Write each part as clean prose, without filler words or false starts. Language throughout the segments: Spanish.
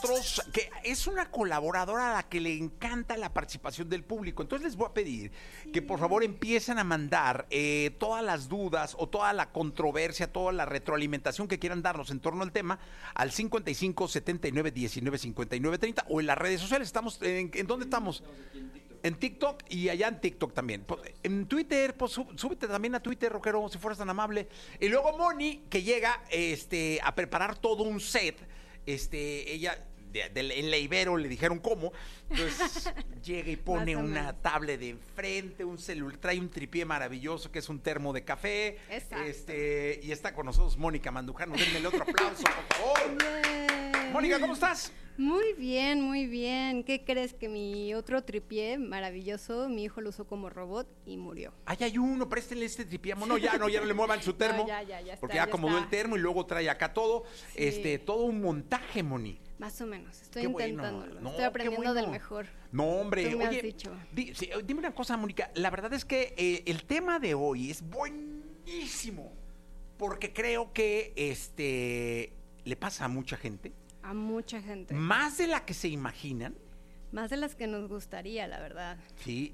que es una colaboradora a la que le encanta la participación del público. Entonces les voy a pedir que por favor empiecen a mandar todas las dudas o toda la controversia, toda la retroalimentación que quieran darnos en torno al tema al 55 79 19 59 30 o en las redes sociales. Estamos ¿en dónde estamos? En TikTok y allá en TikTok también. En Twitter, pues súbete también a Twitter, Rockero, si fueras tan amable. Y luego Moni, que llega a preparar todo un set. Ella en la Ibero le dijeron cómo. Entonces llega y pone una tablet de enfrente, un celular, trae un tripié maravilloso que es un termo de café. Exacto. Y está con nosotros Mónica Mandujano. Denme el otro aplauso, por favor. Yeah. Mónica, ¿cómo estás? Muy bien, muy bien. ¿Qué crees? Que mi otro tripié maravilloso, mi hijo lo usó como robot y murió. Ay, hay uno, préstenle este tripié. No, ya no le muevan su termo. No, ya está, porque ya acomodó el termo y luego trae acá todo. Sí. Todo un montaje, Moni. Más o menos, estoy Qué bueno. intentándolo. No, Estoy aprendiendo qué bueno. del mejor. No, hombre, Tú me oye, has dicho. Dime una cosa, Mónica. La verdad es que el tema de hoy es buenísimo. Porque creo que le pasa a mucha gente. A mucha gente. Más de la que se imaginan. Más de las que nos gustaría, la verdad. Sí,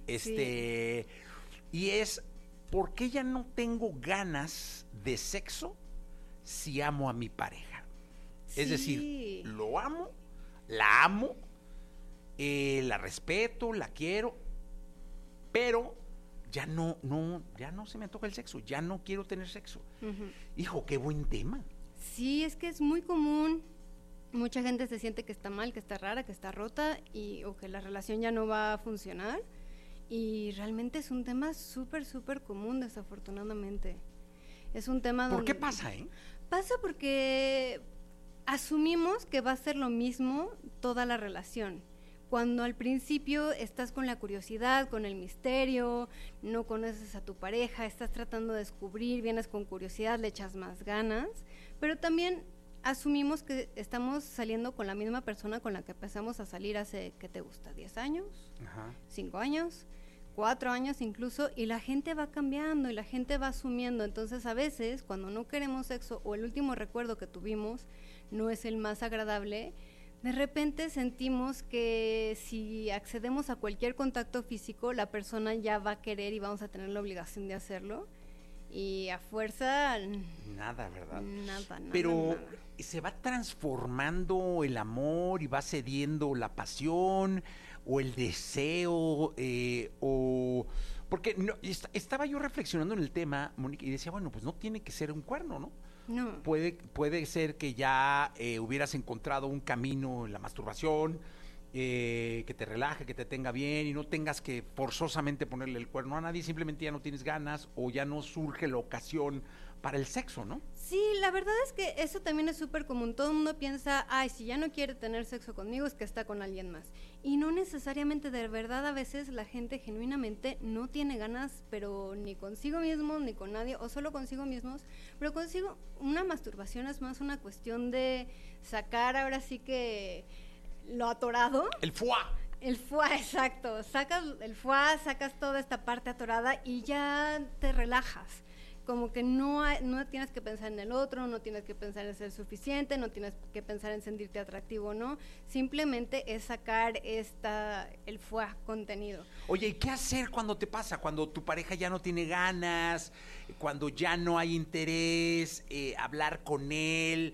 y es, ¿por qué ya no tengo ganas de sexo si amo a mi pareja? Sí. Es decir, lo amo, la amo, la respeto, la quiero, pero ya no se me antoja el sexo, ya no quiero tener sexo. Uh-huh. Hijo, qué buen tema. Sí, es que es muy común. Mucha gente se siente que está mal, que está rara, que está rota o que la relación ya no va a funcionar. Y realmente es un tema súper, súper común, desafortunadamente. Es un tema donde... ¿Por qué pasa, Pasa porque asumimos que va a ser lo mismo toda la relación. Cuando al principio estás con la curiosidad, con el misterio, no conoces a tu pareja, estás tratando de descubrir, vienes con curiosidad, le echas más ganas, pero también asumimos que estamos saliendo con la misma persona con la que empezamos a salir hace, ¿qué te gusta? ¿10 años? Ajá. 5 años, 4 años incluso, y la gente va cambiando y la gente va asumiendo. Entonces a veces cuando no queremos sexo o el último recuerdo que tuvimos no es el más agradable, de repente sentimos que si accedemos a cualquier contacto físico, la persona ya va a querer y vamos a tener la obligación de hacerlo. Y a fuerza... Nada, ¿verdad? Nada. Pero se va transformando el amor y va cediendo la pasión o el deseo porque estaba yo reflexionando en el tema, Mónica, y decía, bueno, pues no tiene que ser un cuerno, ¿no? No. Puede ser que ya hubieras encontrado un camino en la masturbación, que te relaje, que te tenga bien y no tengas que forzosamente ponerle el cuerno a nadie, simplemente ya no tienes ganas o ya no surge la ocasión para el sexo, ¿no? Sí, la verdad es que eso también es súper común. Todo el mundo piensa, ay, si ya no quiere tener sexo conmigo es que está con alguien más. Y no necesariamente, de verdad, a veces la gente genuinamente no tiene ganas, pero ni consigo mismo, ni con nadie, o solo consigo mismos. Pero consigo, una masturbación es más una cuestión de sacar ahora sí que lo atorado. El foie. El foie, exacto. Sacas el foie, sacas toda esta parte atorada y ya te relajas. Como que no tienes que pensar en el otro, no tienes que pensar en ser suficiente, no tienes que pensar en sentirte atractivo o no. Simplemente es sacar el foie contenido. Oye, ¿y qué hacer cuando te pasa? Cuando tu pareja ya no tiene ganas, cuando ya no hay interés, hablar con él,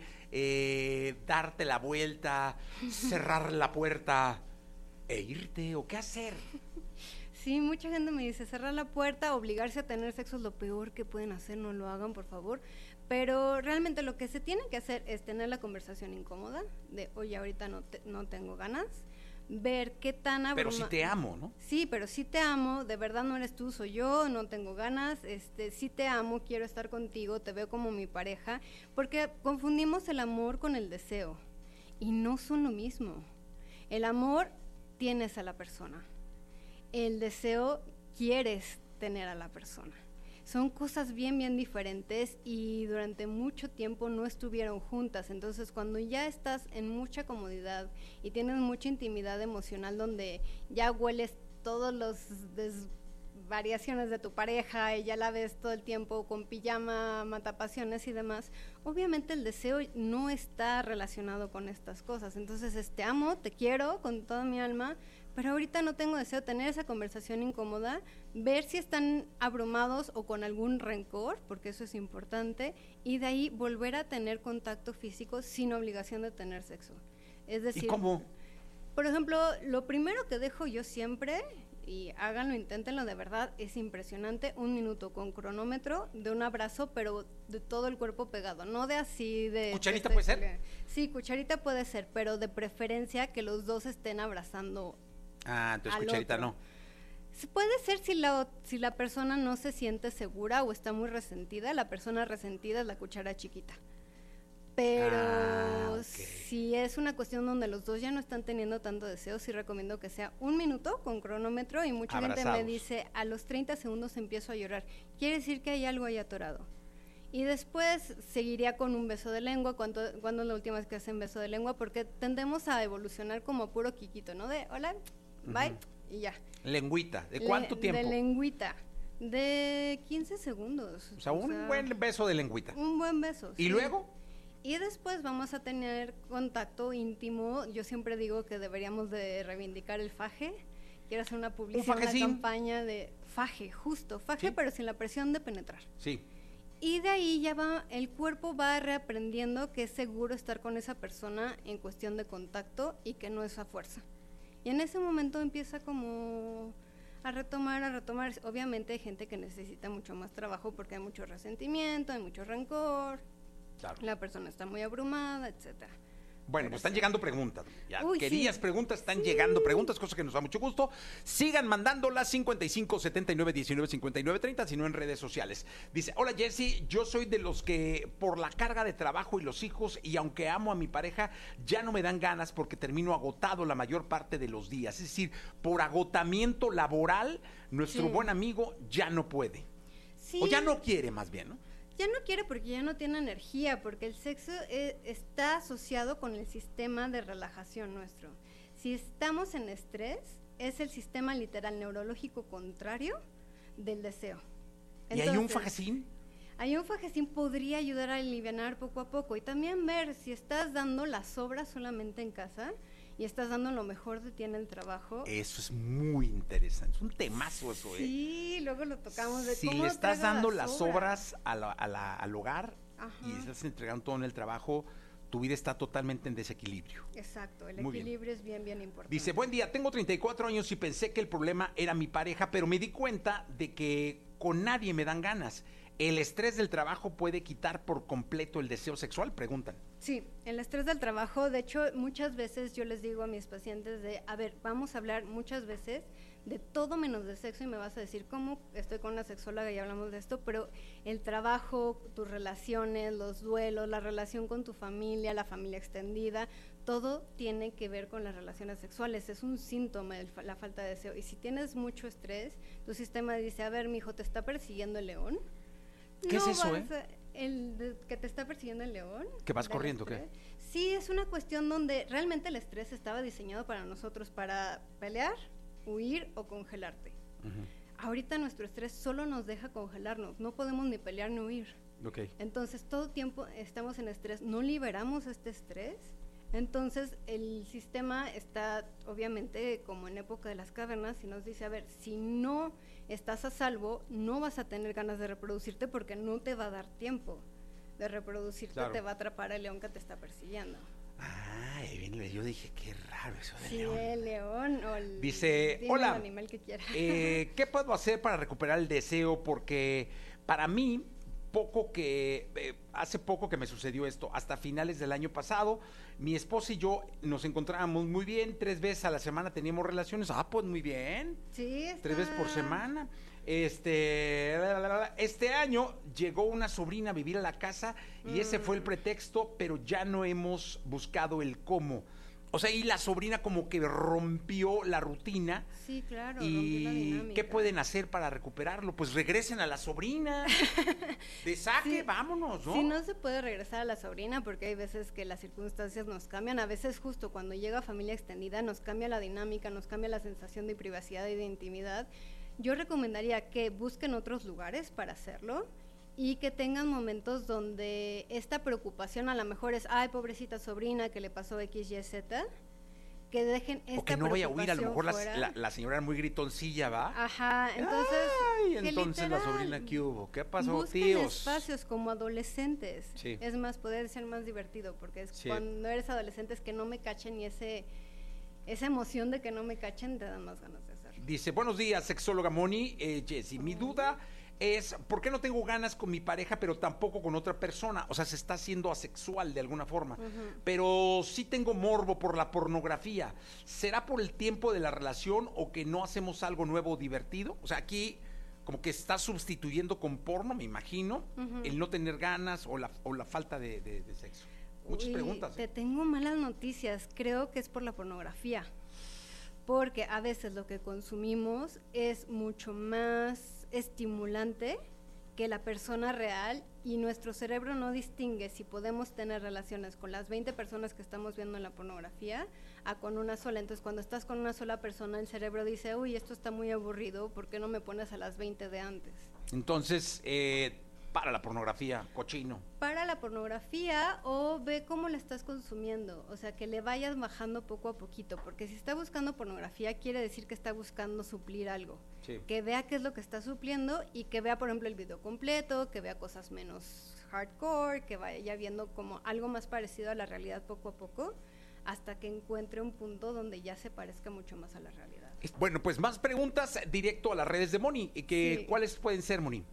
darte la vuelta, cerrar la puerta e irte, ¿o qué hacer? Sí, mucha gente me dice, cerrar la puerta, obligarse a tener sexo es lo peor que pueden hacer, no lo hagan, por favor. Pero realmente lo que se tiene que hacer es tener la conversación incómoda, de, oye, ahorita no tengo ganas, ver qué tan Pero sí te amo, ¿no? Sí, pero sí te amo, de verdad no eres tú, soy yo, no tengo ganas, sí te amo, quiero estar contigo, te veo como mi pareja, porque confundimos el amor con el deseo, y no son lo mismo. El amor tienes a la persona. El deseo quieres tener a la persona. Son cosas bien, bien diferentes y durante mucho tiempo no estuvieron juntas. Entonces, cuando ya estás en mucha comodidad y tienes mucha intimidad emocional donde ya hueles todos los variaciones de tu pareja y ya la ves todo el tiempo con pijama, matapasiones y demás, obviamente el deseo no está relacionado con estas cosas. Entonces, te amo, te quiero con toda mi alma, pero ahorita no tengo deseo de tener esa conversación incómoda, ver si están abrumados o con algún rencor, porque eso es importante, y de ahí volver a tener contacto físico sin obligación de tener sexo. Es decir, ¿y cómo? Por ejemplo, lo primero que dejo yo siempre, y háganlo, inténtenlo de verdad, es impresionante, 1 minuto con cronómetro de un abrazo, pero de todo el cuerpo pegado, no de así de... ¿Cucharita puede ser? Sí, cucharita puede ser, pero de preferencia que los dos estén abrazando. Ah, entonces cucharita otro. no. Puede ser si la persona no se siente segura o está muy resentida. La persona resentida es la cuchara chiquita. Pero okay. si es una cuestión donde los dos ya no están teniendo tanto deseo, sí recomiendo que sea 1 minuto con cronómetro, y mucha gente me dice, a los 30 segundos empiezo a llorar. Quiere decir que hay algo ahí atorado. Y después seguiría con un beso de lengua. ¿Cuándo es la última vez que hacen beso de lengua? Porque tendemos a evolucionar como puro quiquito, ¿no? De hola, bye, y ya. Lengüita, ¿de cuánto tiempo? De lengüita, de 15 segundos. O sea, un buen beso de lengüita. Un buen beso, ¿Y sí. luego? Y después vamos a tener contacto íntimo. Yo siempre digo que deberíamos de reivindicar el faje. Quiero hacer una publicidad, una campaña de faje, justo, faje, ¿sí? Pero sin la presión de penetrar. Sí. Y de ahí ya va, el cuerpo va reaprendiendo que es seguro estar con esa persona en cuestión de contacto y que no es a fuerza. Y en ese momento empieza como a retomar. Obviamente hay gente que necesita mucho más trabajo porque hay mucho resentimiento, hay mucho rencor, claro. La persona está muy abrumada, etcétera. Bueno, pues están llegando preguntas. Ya Uy, querías sí. Preguntas, están llegando preguntas, cosa que nos da mucho gusto. Sigan mandándolas 55 79 19 59 30, sino en redes sociales. Dice, hola Jessy, yo soy de los que por la carga de trabajo y los hijos, y aunque amo a mi pareja, ya no me dan ganas porque termino agotado la mayor parte de los días. Es decir, por agotamiento laboral, nuestro buen amigo ya no puede. Sí. O ya no quiere, más bien, ¿no? Ya no quiere porque ya no tiene energía, porque el sexo está asociado con el sistema de relajación nuestro. Si estamos en estrés, es el sistema literal neurológico contrario del deseo. Entonces, ¿y hay un fajecín? Hay un fajecín, podría ayudar a alivianar poco a poco, y también ver si estás dando las obras solamente en casa y estás dando lo mejor de ti en el trabajo. Eso es muy interesante, es un temazo eso, Sí, luego lo tocamos de si cómo le estás dando las obras al hogar. Ajá. Y estás entregando todo en el trabajo, tu vida está totalmente en desequilibrio. Exacto, el equilibrio es bien importante. Dice, buen día, tengo 34 años y pensé que el problema era mi pareja, pero me di cuenta de que con nadie me dan ganas. ¿El estrés del trabajo puede quitar por completo el deseo sexual? Preguntan. Sí, el estrés del trabajo, de hecho, muchas veces yo les digo a mis pacientes vamos a hablar muchas veces de todo menos de sexo, y me vas a decir, ¿cómo? Estoy con una sexóloga y hablamos de esto, pero el trabajo, tus relaciones, los duelos, la relación con tu familia, la familia extendida, todo tiene que ver con las relaciones sexuales. Es un síntoma de la falta de deseo. Y si tienes mucho estrés, tu sistema dice, a ver, mijo, ¿te está persiguiendo el león? ¿Qué es eso, que te está persiguiendo el león. ¿Que vas corriendo, qué? Sí, es una cuestión donde realmente el estrés estaba diseñado para nosotros, para pelear, huir o congelarte. Ahorita nuestro estrés solo nos deja congelarnos, no podemos ni pelear ni huir. Entonces, todo tiempo estamos en estrés, no liberamos este estrés. Entonces, el sistema está, obviamente, como en época de las cavernas, y nos dice, a ver, si no estás a salvo, no vas a tener ganas de reproducirte porque no te va a dar tiempo de reproducirte, claro. Te va a atrapar el león que te está persiguiendo. Ah, yo dije, qué raro eso del león. Sí, el león o el... Dice, hola, el animal que quiera. ¿Qué puedo hacer para recuperar el deseo? Porque para mí... hace poco que me sucedió esto, hasta finales del año pasado, mi esposa y yo nos encontrábamos muy bien, 3 veces a la semana teníamos relaciones, pues muy bien, sí, 3 veces por semana. Este año llegó una sobrina a vivir a la casa y ese fue el pretexto, pero ya no hemos buscado el cómo. O sea, y la sobrina como que rompió la rutina. Sí, claro, y rompió la dinámica. ¿Qué pueden hacer para recuperarlo? Pues regresen a la sobrina. De saque, sí, vámonos, ¿no? Sí, no se puede regresar a la sobrina porque hay veces que las circunstancias nos cambian. A veces justo cuando llega familia extendida nos cambia la dinámica, nos cambia la sensación de privacidad y de intimidad. yo recomendaría que busquen otros lugares para hacerlo y que tengan momentos donde esta preocupación a lo mejor es, ay, pobrecita sobrina que le pasó X, Y, Z, que dejen esta o que no vaya a huir, a lo mejor fuera. la señora era muy gritoncilla, ¿va? Ajá, entonces... Ay, entonces la sobrina, ¿qué hubo? ¿Qué pasó, busquen tíos? espacios como adolescentes. Sí. Es más, poder ser más divertido, porque Sí. cuando eres adolescente es que no me cachen y esa emoción de que no me cachen te dan más ganas de hacer. Dice, buenos días, sexóloga Moni. Jessy, mi duda es, ¿por qué no tengo ganas con mi pareja, pero tampoco con otra persona? O sea, se está haciendo asexual de alguna forma. Pero sí tengo morbo por la pornografía. ¿Será por el tiempo de la relación o que no hacemos algo nuevo o divertido? O sea, aquí como que está sustituyendo con porno, me imagino, el no tener ganas o la falta de sexo. Muchas preguntas. Te tengo malas noticias. Creo que es por la pornografía. Porque a veces lo que consumimos es mucho más estimulante que la persona real y nuestro cerebro no distingue si podemos tener relaciones con las 20 personas que estamos viendo en la pornografía a con una sola. Entonces, cuando estás con una sola persona, el cerebro dice, uy, esto está muy aburrido, ¿por qué no me pones a las 20 de antes? Entonces, para la pornografía, cochino. Para la pornografía o ve cómo la estás consumiendo, o sea, que le vayas bajando poco a poquito, porque si está buscando pornografía quiere decir que está buscando suplir algo, Sí. que vea qué es lo que está supliendo y que vea, por ejemplo, el video completo, que vea cosas menos hardcore, que vaya viendo como algo más parecido a la realidad poco a poco, hasta que encuentre un punto donde ya se parezca mucho más a la realidad. Bueno, pues más preguntas directo a las redes de Moni. Sí. ¿Cuáles pueden ser, Moni?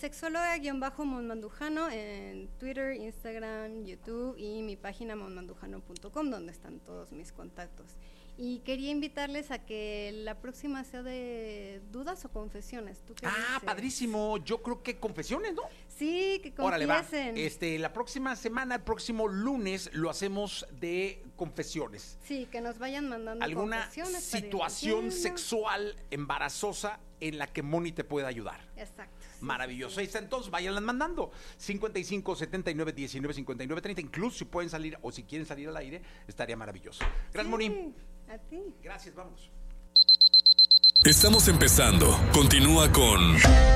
Sexóloga-monmandujano en Twitter, Instagram, YouTube y mi página monmandujano.com, donde están todos mis contactos. Y quería invitarles a que la próxima sea de dudas o confesiones. ¿Tú qué dices? Padrísimo. Yo creo que confesiones, ¿no? Sí, que Órale, va. confiesen. La próxima semana, el próximo lunes, lo hacemos de confesiones. Sí, que nos vayan mandando ¿Alguna confesiones para ir situación diciendo. sexual embarazosa en la que Moni te pueda ayudar? Exacto. Sí, Maravilloso. sí, Ahí está, entonces váyanlas mandando. 55 79 19 59 30. Incluso si pueden salir o si quieren salir al aire, estaría maravilloso. Gracias, sí. Moni. A ti. Gracias, vamos. Estamos empezando. Continúa con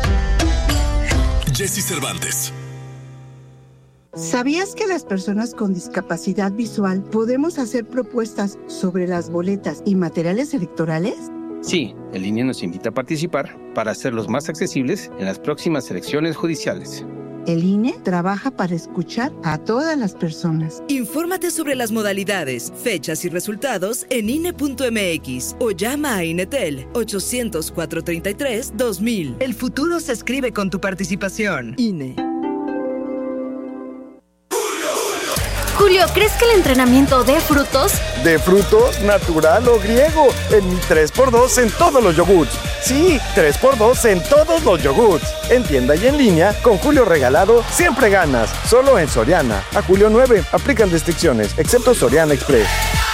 Jessy Cervantes. ¿Sabías que las personas con discapacidad visual podemos hacer propuestas sobre las boletas y materiales electorales? Sí, el INE nos invita a participar para hacerlos más accesibles en las próximas elecciones judiciales. El INE trabaja para escuchar a todas las personas. Infórmate sobre las modalidades, fechas y resultados en INE.mx o llama a INETEL 800-433-2000. El futuro se escribe con tu participación. INE. Julio, ¿crees que el entrenamiento dé frutos? ¿De frutos, natural o griego? En mi 3x2 en todos los yogurts. Sí, 3x2 en todos los yogurts. En tienda y en línea, con Julio regalado, siempre ganas. Solo en Soriana. A julio 9, aplican restricciones, excepto Soriana Express.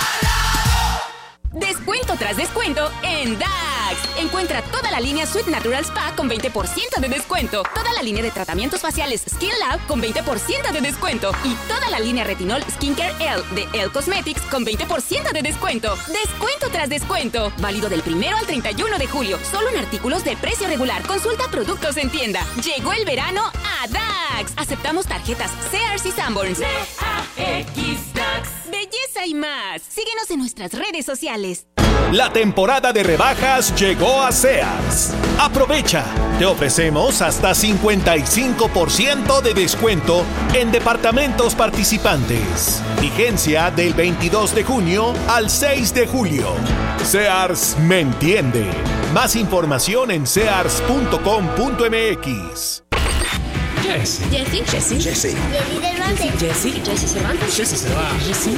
Descuento tras descuento en DAX. Encuentra toda la línea Sweet Natural Spa con 20% de descuento. Toda la línea de tratamientos faciales Skin Lab con 20% de descuento. Y toda la línea Retinol Skincare L de Elle Cosmetics con 20% de descuento. Descuento tras descuento. Válido del 1 al 31 de julio. Solo en artículos de precio regular. Consulta productos en tienda. Llegó el verano a DAX. Aceptamos tarjetas Sears y Sanborns. DAX DAX. Belleza y más. Síguenos en nuestras redes sociales. La temporada de rebajas llegó a Sears. Aprovecha. Te ofrecemos hasta 55% de descuento en departamentos participantes. Vigencia del 22 de junio al 6 de julio. Sears me entiende. Más información en sears.com.mx. Jessy. Jessy. Jessy. Jessy Cervantes. Jessy. Jessy Cervantes. Jessy Cervantes. Jessy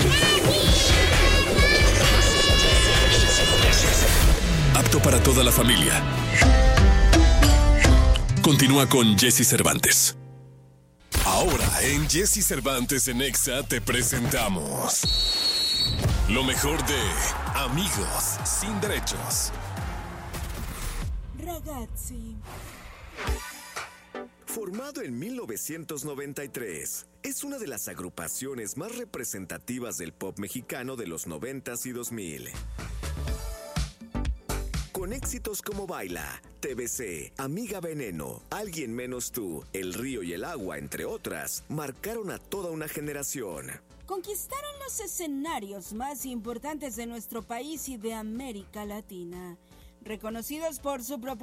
Apto para toda la familia. Continúa con Jessy Cervantes. Ahora en Jessy Cervantes en Exa te presentamos lo mejor de Amigos sin Derechos. Ragazzi. Formado en 1993, es una de las agrupaciones más representativas del pop mexicano de los 90s y 2000. con éxitos como Baila, TBC, Amiga Veneno, Alguien Menos Tú, El Río y el Agua, entre otras, marcaron a toda una generación. Conquistaron los escenarios más importantes de nuestro país y de América Latina, reconocidos por su propuesta